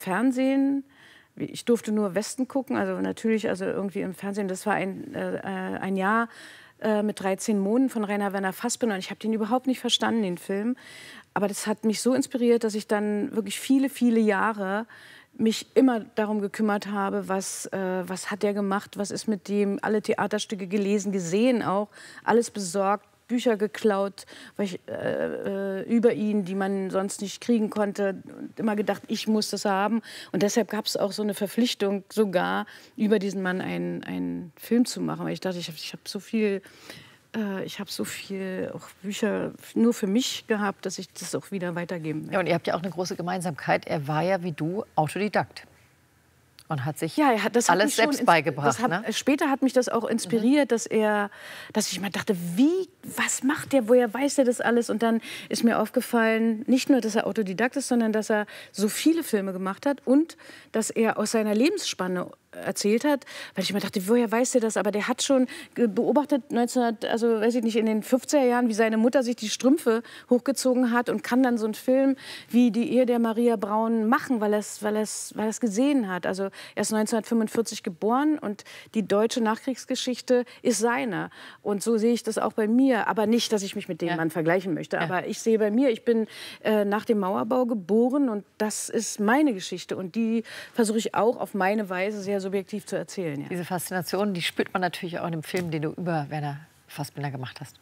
Fernsehen, ich durfte nur Westen gucken, also natürlich also irgendwie im Fernsehen. Das war ein Jahr mit 13 Monden von Rainer Werner Fassbinder. Und ich habe den überhaupt nicht verstanden, den Film. Aber das hat mich so inspiriert, dass ich dann wirklich viele, viele Jahre mich immer darum gekümmert habe, was hat der gemacht, was ist mit dem, alle Theaterstücke gelesen, gesehen auch, alles besorgt, Bücher geklaut, weil ich, über ihn, die man sonst nicht kriegen konnte, und immer gedacht, ich muss das haben. Und deshalb gab es auch so eine Verpflichtung sogar, über diesen Mann einen Film zu machen. Weil ich dachte, ich habe so viel... Ich habe so viel auch Bücher nur für mich gehabt, dass ich das auch wieder weitergeben will. Ja, und ihr habt ja auch eine große Gemeinsamkeit. Er war ja wie du Autodidakt und hat sich alles selbst beigebracht. Später hat mich das auch inspiriert, dass ich mal dachte, was macht der, woher weiß er das alles? Und dann ist mir aufgefallen, nicht nur, dass er Autodidakt ist, sondern dass er so viele Filme gemacht hat und dass er aus seiner Lebensspanne erzählt hat, weil ich mir dachte, woher weiß der das? Aber der hat schon beobachtet, in den 50er Jahren, wie seine Mutter sich die Strümpfe hochgezogen hat und kann dann so einen Film wie Die Ehe der Maria Braun machen, weil er es gesehen hat. Also er ist 1945 geboren und die deutsche Nachkriegsgeschichte ist seine. Und so sehe ich das auch bei mir. Aber nicht, dass ich mich mit dem Mann vergleichen möchte. Ja. Aber ich sehe bei mir, ich bin nach dem Mauerbau geboren und das ist meine Geschichte. Und die versuche ich auch auf meine Weise sehr subjektiv zu erzählen. Ja. Diese Faszination, die spürt man natürlich auch in dem Film, den du über Werner Fassbinder gemacht hast.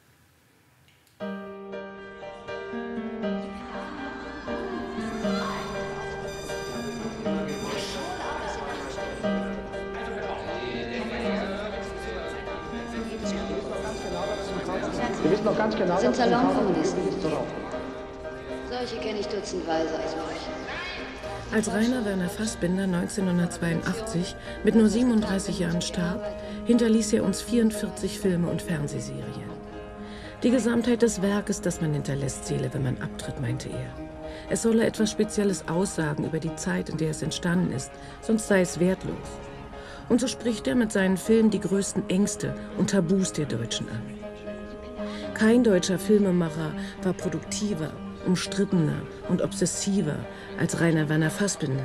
Wir wissen noch ganz genau, sind Salonkommunisten. Solche kenne ich dutzendweise als solche. Als Rainer Werner Fassbinder 1982 mit nur 37 Jahren starb, hinterließ er uns 44 Filme und Fernsehserien. Die Gesamtheit des Werkes, das man hinterlässt, zähle, wenn man abtritt, meinte er. Es solle etwas Spezielles aussagen über die Zeit, in der es entstanden ist, sonst sei es wertlos. Und so spricht er mit seinen Filmen die größten Ängste und Tabus der Deutschen an. Kein deutscher Filmemacher war produktiver, umstrittener und obsessiver als Rainer Werner Fassbinder.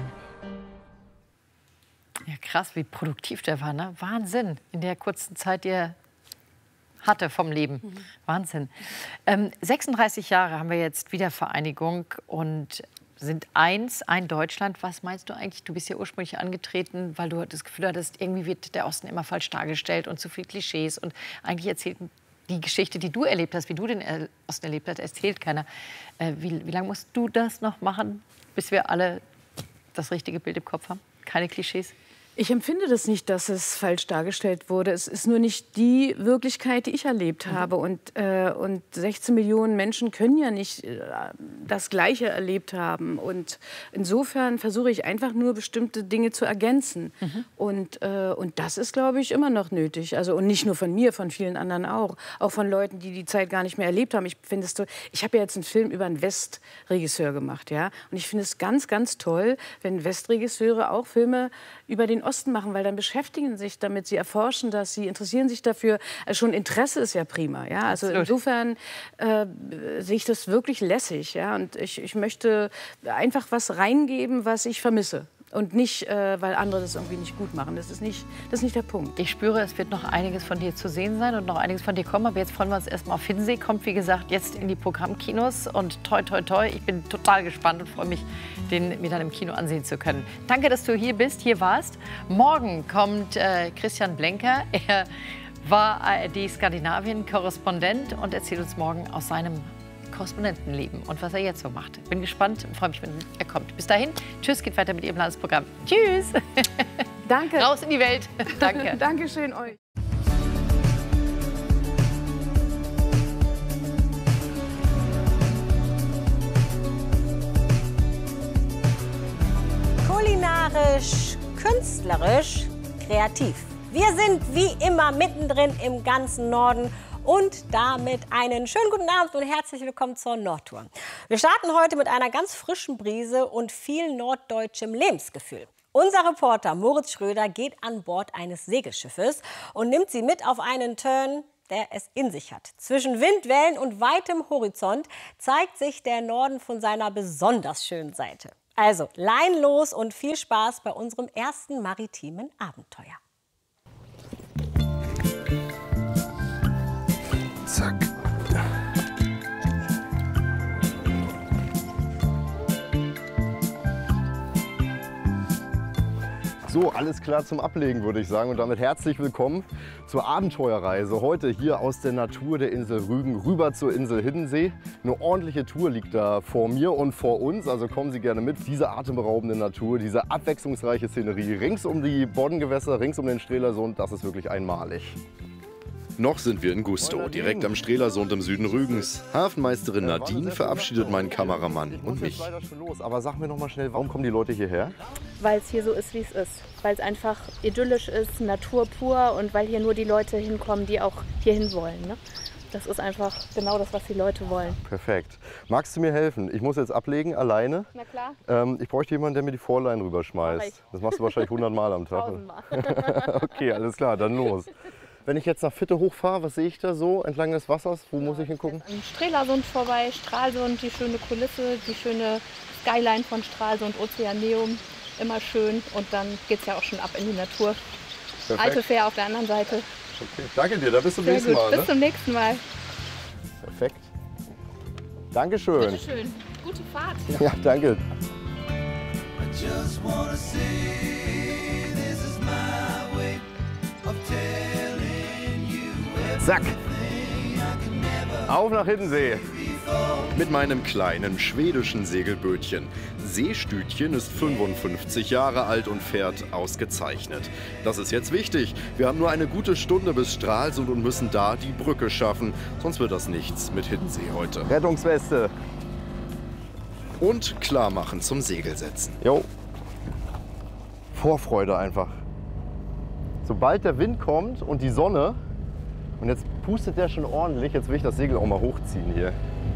Ja, krass, wie produktiv der war, ne? Wahnsinn, in der kurzen Zeit, die er hatte vom Leben. Wahnsinn. 36 Jahre haben wir jetzt Wiedervereinigung und sind ein Deutschland. Was meinst du eigentlich? Du bist ja ursprünglich angetreten, weil du das Gefühl hattest, irgendwie wird der Osten immer falsch dargestellt und zu viel Klischees. Und eigentlich erzählt die Geschichte, die du erlebt hast, wie du den Osten erlebt hast, erzählt keiner. Wie lange musst du das noch machen, bis wir alle das richtige Bild im Kopf haben? Keine Klischees? Ich empfinde das nicht, dass es falsch dargestellt wurde. Es ist nur nicht die Wirklichkeit, die ich erlebt habe. Und 16 Millionen Menschen können ja nicht das Gleiche erlebt haben. Und insofern versuche ich einfach nur, bestimmte Dinge zu ergänzen. Und das ist, glaube ich, immer noch nötig. Also, und nicht nur von mir, von vielen anderen auch. Auch von Leuten, die die Zeit gar nicht mehr erlebt haben. Ich habe ja jetzt einen Film über einen Westregisseur gemacht. Ja? Und ich finde es ganz, ganz toll, wenn Westregisseure auch Filme über den Osten machen, weil dann beschäftigen sich damit, sie erforschen das, sie interessieren sich dafür. Also schon Interesse ist ja prima. Ja? Also insofern sehe ich das wirklich lässig. Ja? Und ich möchte einfach was reingeben, was ich vermisse. Und nicht, weil andere das irgendwie nicht gut machen. Das ist nicht der Punkt. Ich spüre, es wird noch einiges von dir zu sehen sein und noch einiges von dir kommen. Aber jetzt freuen wir uns erstmal auf Hiddensee. Kommt, wie gesagt, jetzt in die Programmkinos. Und toi, toi, toi, ich bin total gespannt und freue mich, den mir dann im Kino ansehen zu können. Danke, dass du hier bist, hier warst. Morgen kommt Christian Blenker. Er war ARD-Skandinavien-Korrespondent und erzählt uns morgen aus seinem Korrespondentenleben und was er jetzt so macht. Bin gespannt und freue mich, wenn er kommt. Bis dahin, tschüss, geht weiter mit Ihrem Landesprogramm. Tschüss. Danke. Raus in die Welt. Danke. Dankeschön euch. Kulinarisch, künstlerisch, kreativ. Wir sind wie immer mittendrin im ganzen Norden. Und damit einen schönen guten Abend und herzlich willkommen zur Nordtour. Wir starten heute mit einer ganz frischen Brise und viel norddeutschem Lebensgefühl. Unser Reporter Moritz Schröder geht an Bord eines Segelschiffes und nimmt sie mit auf einen Turn, der es in sich hat. Zwischen Windwellen und weitem Horizont zeigt sich der Norden von seiner besonders schönen Seite. Also, Lein los und viel Spaß bei unserem ersten maritimen Abenteuer. Zack. So, alles klar zum Ablegen, würde ich sagen. Und damit herzlich willkommen zur Abenteuerreise. Heute hier aus der Natur der Insel Rügen rüber zur Insel Hiddensee. Eine ordentliche Tour liegt da vor mir und vor uns. Also kommen Sie gerne mit. Diese atemberaubende Natur, diese abwechslungsreiche Szenerie rings um die Boddengewässer, rings um den Strelasund, das ist wirklich einmalig. Noch sind wir in Gustow, direkt am Strelasund im Süden Rügens. Hafenmeisterin Nadine verabschiedet meinen Kameramann und mich. Aber sag mir noch mal schnell, warum kommen die Leute hierher? Weil es hier so ist, wie es ist. Weil es einfach idyllisch ist, Natur pur und weil hier nur die Leute hinkommen, die auch hier hin wollen. Ne? Das ist einfach genau das, was die Leute wollen. Perfekt. Magst du mir helfen? Ich muss jetzt ablegen, alleine. Na klar. Ich bräuchte jemanden, der mir die Vorlein rüberschmeißt. Das machst du wahrscheinlich 100 Mal am Tag. 1000 Mal. Okay, alles klar, dann los. Wenn ich jetzt nach Fitte hochfahre, was sehe ich da so entlang des Wassers? Wo muss ich hingucken? Am Strelasund vorbei, Stralsund, die schöne Kulisse, die schöne Skyline von Stralsund, Ozeaneum, immer schön. Und dann geht es ja auch schon ab in die Natur. Perfekt. Alte Fähr auf der anderen Seite. Okay, danke dir, dann bis zum nächsten Sehr gut. Mal. Bis zum nächsten Mal. Perfekt. Dankeschön. Bitte schön. Gute Fahrt. Ja, danke. Zack. Auf nach Hiddensee. Mit meinem kleinen schwedischen Segelbötchen. Seestütchen ist 55 Jahre alt und fährt ausgezeichnet. Das ist jetzt wichtig. Wir haben nur eine gute Stunde bis Stralsund und müssen da die Brücke schaffen. Sonst wird das nichts mit Hiddensee heute. Rettungsweste. Und klar machen zum Segelsetzen. Jo. Vorfreude einfach. Sobald der Wind kommt und die Sonne, und jetzt pustet der schon ordentlich, jetzt will ich das Segel auch mal hochziehen hier.